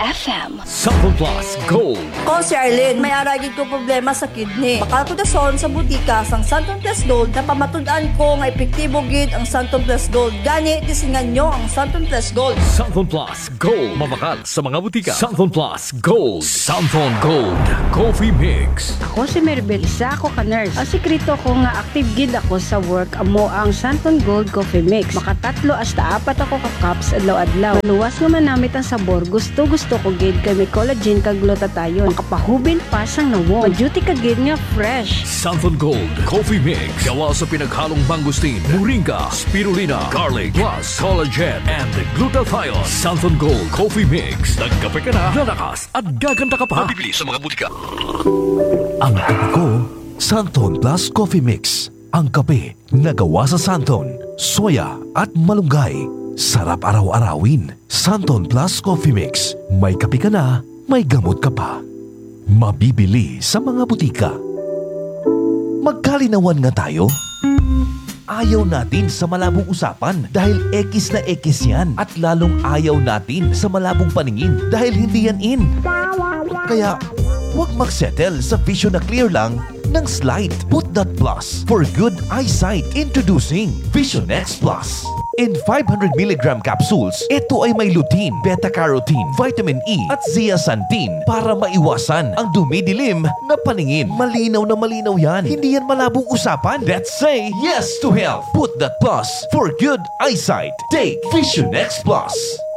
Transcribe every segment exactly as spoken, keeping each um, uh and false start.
F M. Santon Plus Gold. Ko si Arlene, may aragid ko problema sa kidney. Bakal ko dason sa butika sang Santon Plus Gold na pamatud-an ko nga epektibo gid ang Santon Plus Gold. Gani tisingan nyo ang Santon Plus Gold. Santon Plus Gold. Mabakal sa mga butika. Santon Plus Gold. Santon Gold Coffee Mix. Ako si Maribel, isa ako ka-nurse. Ang sikreto ko nga active gid ako sa work amo ang Santon Gold Coffee Mix. Makatatlo hasta apat ako ka-cups adlaw-adlaw. Luwas nga manamit ang sabor. Gusto-gusto ko gid kay may collagen kag glutathione. Makapahubin pa sang nawo. Maduty ka gid nga fresh. Santon Gold Coffee Mix. Gawa sa pinaghalong mangustin, moringa, spirulina, garlic, plus collagen and glutathione. Santon Gold Coffee Mix. Nagkape ka na, lalakas at gaganda ka pa. Mabibili sa mga butika. Ang kape ko, Santon Plus Coffee Mix. Ang kape na gawa sa Santon, soya at malunggay. Sarap araw-arawin. Santon Plus Coffee Mix. May kape ka na, may gamot ka pa. Mabibili sa mga butika. Magkalinawan nga tayo. Ayaw natin sa malabong usapan dahil ekis na ekis yan. At lalong ayaw natin sa malabong paningin dahil hindi yan in. Kaya, huwag magsettle sa vision na clear lang ng Slight. Put that plus for good eyesight. Introducing Vision X Plus. In five hundred milligram capsules, ito ay may lutein, beta-carotene, vitamin E at zeaxanthin para maiwasan ang dumidilim na paningin. Malinaw na malinaw yan. Hindi yan malabong usapan. Let's say yes to health. Put that plus for good eyesight. Take Vision X Plus.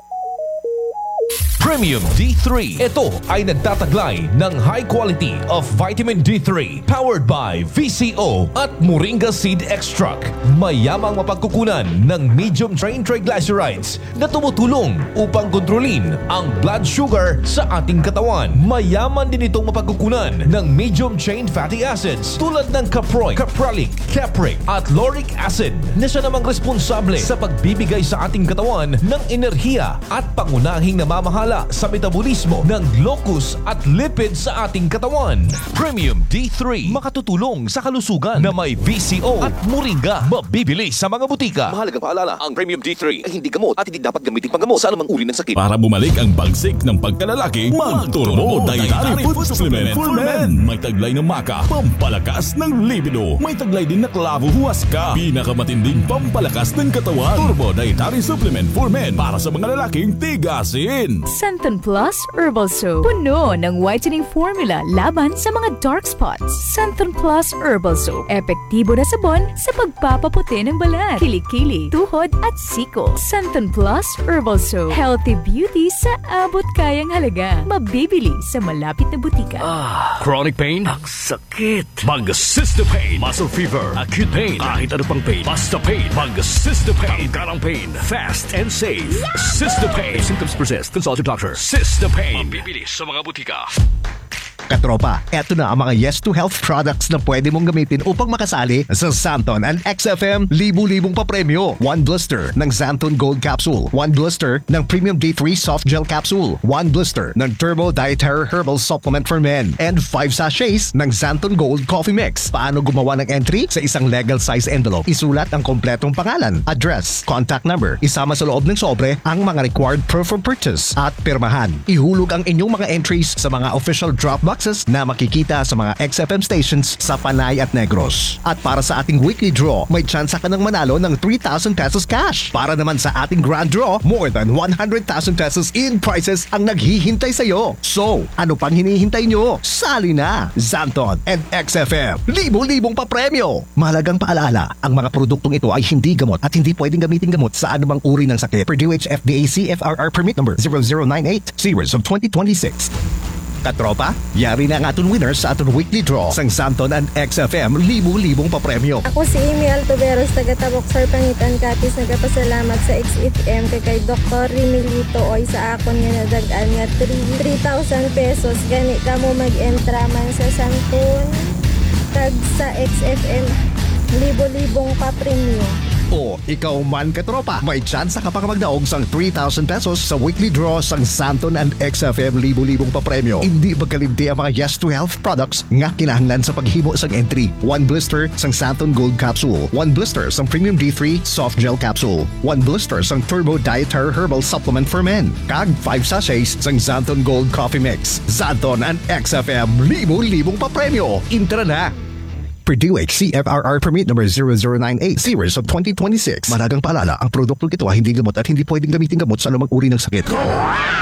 Premium D three. Ito ay nagtataglay ng high quality of vitamin D three powered by V C O at Moringa Seed Extract. Mayamang mapagkukunan ng medium chain triglycerides na tumutulong upang kontrolin ang blood sugar sa ating katawan. Mayaman din itong mapagkukunan ng medium chain fatty acids tulad ng caproic, capralic, capric at lauric acid na siya namang responsable sa pagbibigay sa ating katawan ng enerhiya at pangunahing namamahala sa metabolismo ng glucose at lipid sa ating katawan. Premium D three, makatutulong sa kalusugan na may V C O at Moringa. Mabibili sa mga butika. Mahalagang paalala, ang Premium D three ay hindi gamot at hindi dapat gamitin panggamot sa anumang uri ng sakit. Para bumalik ang bagsik ng pagkalalaki, mag-Turbo Dietary Food Supplement for Men. May taglay ng maka, pampalakas ng libido. May taglay din na klavo huwaska, pinakamatinding pampalakas ng katawan. Turbo Dietary Supplement for Men para sa mga lalaking tigasin. Santon Plus Herbal Soap. Puno ng whitening formula laban sa mga dark spots. Santon Plus Herbal Soap. Epektibo na sabon sa pagpapaputi ng balat, kilikili, tuhod at siko. Santon Plus Herbal Soap. Healthy beauty sa abot kayang halaga. Mabibili sa malapit na butika. Ah, chronic pain? Ang sakit. Magsisto Pain. Muscle fever. Acute pain. Kahit ano pang pain. Basta pain. Magsisto Pain. Tanggarang pain. Fast and safe. Sisto Pain. If symptoms persist, consult your doctor. Sisto Pain. Mabibili sa mga butika. Katropa, eto na ang mga Yes to Health products na pwede mong gamitin upang makasali sa Santon and X F M libu-libong papremyo. One blister ng Santon Gold Capsule. One blister ng Premium D three Soft Gel Capsule. One blister ng Turbo Dietary Herbal Supplement for Men. And five sachets ng Santon Gold Coffee Mix. Paano gumawa ng entry? Sa isang legal size envelope, isulat ang kompletong pangalan, address, contact number. Isama sa loob ng sobre ang mga required proof of purchase at pirmahan. Ihulog ang inyong mga entries sa mga official drop boxes na makikita sa mga X F M stations sa Panay at Negros. At para sa ating weekly draw, may chance ka ng manalo ng three thousand pesos cash. Para naman sa ating grand draw, more than one hundred thousand pesos in prizes ang naghihintay sa iyo. So, ano pang hinihintay nyo? Sali na! Santon and X F M, libo-libong papremyo! Mahalagang paalala, ang mga produktong ito ay hindi gamot at hindi pwedeng gamitin gamot sa anumang uri ng sakit. Per D O H F D A C F R R permit number zero zero nine eight, series of twenty twenty-six. Katropa, yari na ang atong winners sa atong weekly draw sang Santon and X F M libu-libong papremyo. Ako si Amy Altoveros, taga-Tabok Sir Pangitan Capiz. Nagapasalamat sa X F M kay kay Doctor Rimilito Oy sa akon nga nadagaan nga three thousand pesos. Gani ka mo mag-entra man sa Santon tag sa X F M libo-libong papremyo. O ikaw man katropa, may chance ka pa magdaog sang three thousand pesos sa weekly draw sang Santon and X F M libo-libong papremyo. Hindi magkalimti ang mga Yes to Health products nga kinahanglan sa paghimo sang entry. One blister sang Santon Gold Capsule, one blister sang Premium D three Soft Gel Capsule, one blister sang Turbo Dietary Herbal Supplement for Men, kag five sachets sang Santon Gold Coffee Mix. Santon and X F M libo-libong papremyo. Intra na! Purdue H C F R R Permit number zero zero nine eight series of twenty twenty-six. Managang paalala, ang produktong ito ay hindi gamot at hindi pwedeng gamitin gamot sa anumang uri ng sakit.